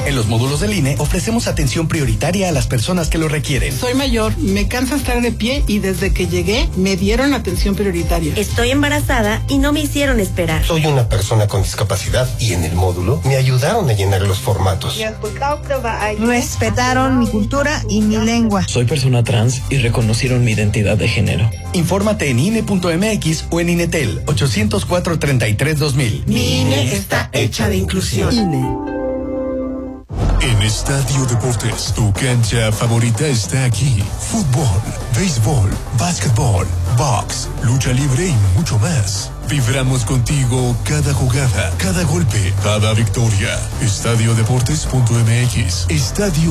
En los módulos del INE ofrecemos atención prioritaria a las personas que lo requieren. Soy mayor, me cansa estar de pie y desde que llegué me dieron atención prioritaria. Estoy embarazada y no me hicieron esperar. Soy una persona con discapacidad y en el módulo me ayudaron a llenar los formatos. Respetaron mi cultura y mi lengua. Soy persona trans y reconocieron mi identidad de género. Infórmate en INE.mx o en INETEL 804-33-2000. Mi INE está hecha de inclusión. INE. En Estadio Deportes, tu cancha favorita está aquí. Fútbol, béisbol, básquetbol, box, lucha libre y mucho más. Vibramos contigo cada jugada, cada golpe, cada victoria. Estadiodeportes.mx. Estadio